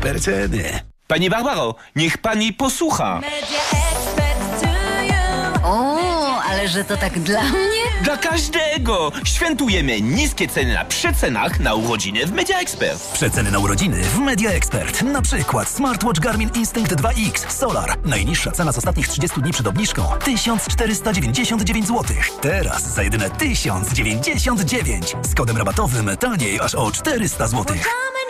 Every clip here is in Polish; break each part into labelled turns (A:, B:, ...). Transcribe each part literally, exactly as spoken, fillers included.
A: Perceny.
B: Pani Barbaro, niech pani posłucha.
C: O, ale że to tak dla mnie?
B: Dla każdego! Świętujemy niskie ceny na przecenach na urodziny w Media Expert.
A: Przeceny na urodziny w Media Expert. Na przykład smartwatch Garmin Instinct dwa X Solar. Najniższa cena z ostatnich trzydziestu dni przed obniżką tysiąc czterysta dziewięćdziesiąt dziewięć złotych. Teraz za jedyne tysiąc dziewięćdziesiąt dziewięć. Z kodem rabatowym taniej aż o czterysta złotych.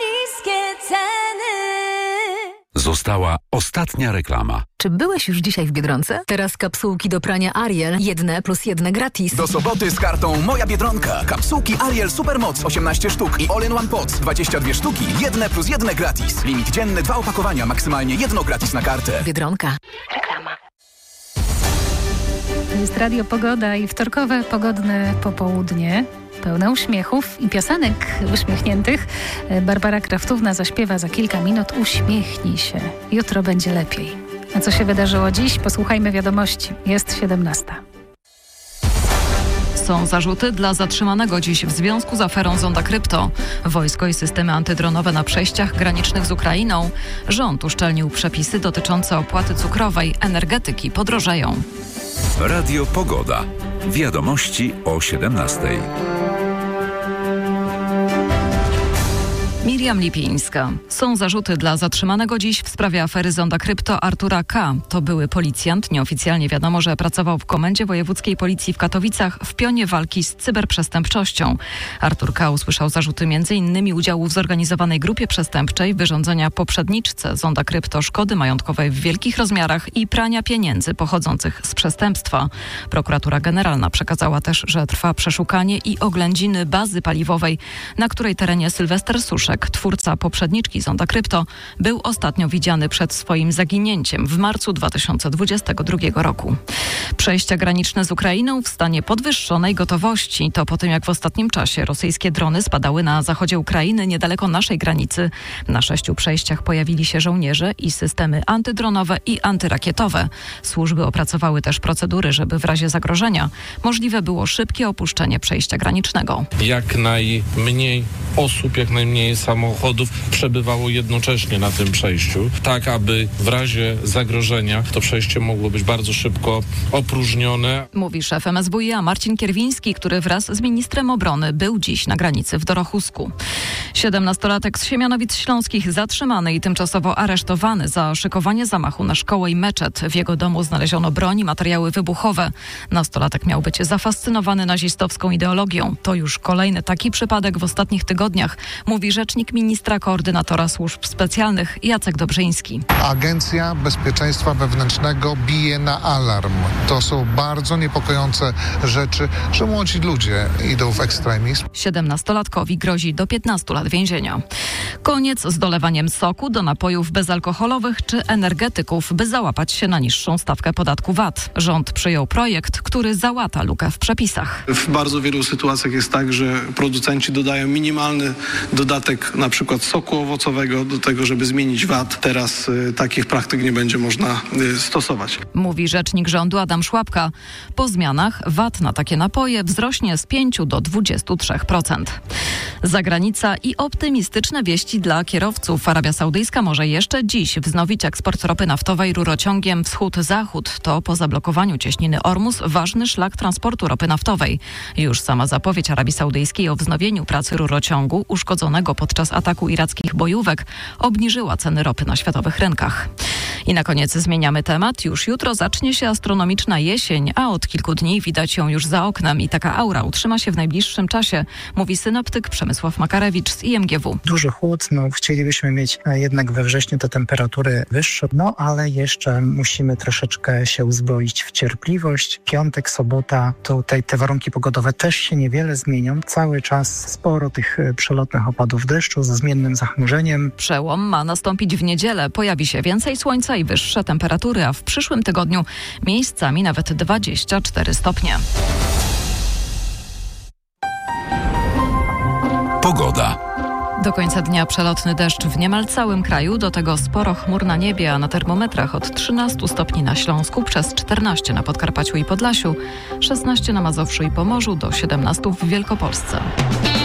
D: Została ostatnia reklama.
E: Czy byłeś już dzisiaj w Biedronce? Teraz kapsułki do prania Ariel. Jedne plus jedne gratis.
A: Do soboty z kartą Moja Biedronka. Kapsułki Ariel Supermoc osiemnaście sztuk i All-in-One Pots dwadzieścia dwie sztuki. Jedne plus jedne gratis. Limit dzienny dwa opakowania, maksymalnie jedno gratis na kartę.
E: Biedronka. Reklama.
F: To jest Radio Pogoda i wtorkowe pogodne popołudnie. Pełne uśmiechów i piosenek uśmiechniętych. Barbara Kraftówna zaśpiewa za kilka minut Uśmiechnij się. Jutro będzie lepiej. A co się wydarzyło dziś? Posłuchajmy wiadomości. Jest siedemnasta.
G: Są zarzuty dla zatrzymanego dziś w związku z aferą Zonda Krypto. Wojsko i systemy antydronowe na przejściach granicznych z Ukrainą. Rząd uszczelnił przepisy dotyczące opłaty cukrowej. Energetyki podrożeją.
D: Radio Pogoda. Wiadomości o siedemnastej.
G: Miriam Lipińska. Są zarzuty dla zatrzymanego dziś w sprawie afery Zonda Krypto Artura K. To były policjant. Nieoficjalnie wiadomo, że pracował w Komendzie Wojewódzkiej Policji w Katowicach w pionie walki z cyberprzestępczością. Artur K. usłyszał zarzuty między innymi udziału w zorganizowanej grupie przestępczej, wyrządzenia poprzedniczce Zonda Krypto szkody majątkowej w wielkich rozmiarach i prania pieniędzy pochodzących z przestępstwa. Prokuratura Generalna przekazała też, że trwa przeszukanie i oględziny bazy paliwowej, na której terenie Sylwester Suszek, twórca poprzedniczki Zonda Krypto, był ostatnio widziany przed swoim zaginięciem w marcu dwa tysiące dwudziestego drugiego roku. Przejścia graniczne z Ukrainą w stanie podwyższonej gotowości. To po tym, jak w ostatnim czasie rosyjskie drony spadały na zachodzie Ukrainy, niedaleko naszej granicy. Na sześciu przejściach pojawili się żołnierze i systemy antydronowe i antyrakietowe. Służby opracowały też procedury, żeby w razie zagrożenia możliwe było szybkie opuszczenie przejścia granicznego.
H: Jak najmniej osób, jak najmniej samochodów przebywało jednocześnie na tym przejściu, tak aby w razie zagrożenia to przejście mogło być bardzo szybko opróżnione.
G: Mówi szef M S W i A Marcin Kierwiński, który wraz z ministrem obrony był dziś na granicy w Dorochusku. Siedemnastolatek z Siemianowic Śląskich zatrzymany i tymczasowo aresztowany za szykowanie zamachu na szkołę i meczet. W jego domu znaleziono broń i materiały wybuchowe. Nastolatek miał być zafascynowany nazistowską ideologią. To już kolejny taki przypadek w ostatnich tygodniach, mówi rzecznik ministra koordynatora służb specjalnych Jacek Dobrzyński.
I: Agencja Bezpieczeństwa Wewnętrznego bije na alarm. To są bardzo niepokojące rzeczy, że młodzi ludzie idą w ekstremizm.
G: Siedemnastolatkowi grozi do piętnastu lat więzienia. Koniec z dolewaniem soku do napojów bezalkoholowych czy energetyków, by załapać się na niższą stawkę podatku V A T. Rząd przyjął projekt, który załata lukę w przepisach.
J: W bardzo wielu sytuacjach jest tak, że producenci dodają minimalny dodatek na przykład soku owocowego do tego, żeby zmienić V A T. Teraz y, takich praktyk nie będzie można y, stosować.
G: Mówi rzecznik rządu Adam Szłapka. Po zmianach V A T na takie napoje wzrośnie z pięciu do dwudziestu trzech procent. Zagranica i optymistyczne wieści dla kierowców. Arabia Saudyjska może jeszcze dziś wznowić eksport ropy naftowej rurociągiem wschód-zachód. To po zablokowaniu cieśniny Ormus ważny szlak transportu ropy naftowej. Już sama zapowiedź Arabii Saudyjskiej o wznowieniu pracy rurociągu uszkodzonego podczas ataku irackich bojówek obniżyła ceny ropy na światowych rynkach. I na koniec zmieniamy temat. Już jutro zacznie się astronomiczna jesień, a od kilku dni widać ją już za oknem i taka aura utrzyma się w najbliższym czasie, mówi synoptyk Przemysław Makarewicz z I M G W.
K: Duży chłód, no chcielibyśmy mieć jednak we wrześniu te temperatury wyższe, no ale jeszcze musimy troszeczkę się uzbroić w cierpliwość. Piątek, sobota, tutaj te warunki pogodowe też się niewiele zmienią. Cały czas sporo tych przelotnych opadów deszczu ze zmiennym zachmurzeniem.
G: Przełom ma nastąpić w niedzielę. Pojawi się więcej słońca i wyższe temperatury, a w przyszłym tygodniu miejscami nawet dwadzieścia cztery stopnie.
D: Pogoda.
G: Do końca dnia przelotny deszcz w niemal całym kraju, do tego sporo chmur na niebie, a na termometrach od trzynastu stopni na Śląsku, przez czternaście na Podkarpaciu i Podlasiu, szesnaście na Mazowszu i Pomorzu, do siedemnastu w Wielkopolsce.